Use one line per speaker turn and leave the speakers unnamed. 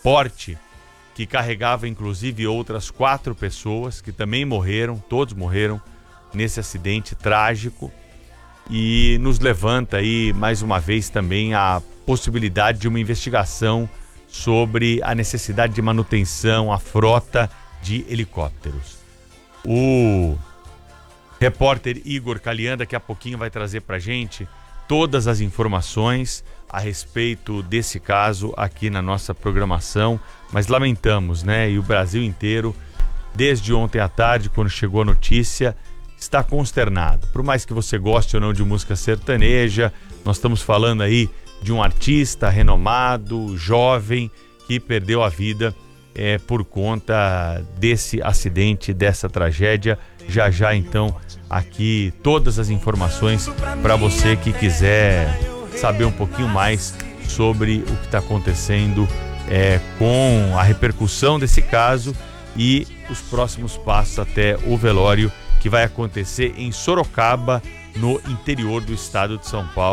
porte que carregava inclusive outras 4 pessoas que também morreram, todos morreram nesse acidente trágico, e nos levanta aí mais uma vez também a possibilidade de uma investigação sobre a necessidade de manutenção à frota de helicópteros. O repórter Igor Calian daqui a pouquinho vai trazer pra gente todas as informações a respeito desse caso aqui na nossa programação, mas lamentamos, né? E o Brasil inteiro, desde ontem à tarde, quando chegou a notícia, está consternado. Por mais que você goste ou não de música sertaneja, nós estamos falando aí de um artista renomado, jovem, que perdeu a vida por conta desse acidente, dessa tragédia. Já então aqui todas as informações para você que quiser saber um pouquinho mais sobre o que está acontecendo com a repercussão desse caso e os próximos passos até o velório que vai acontecer em Sorocaba, no interior do estado de São Paulo.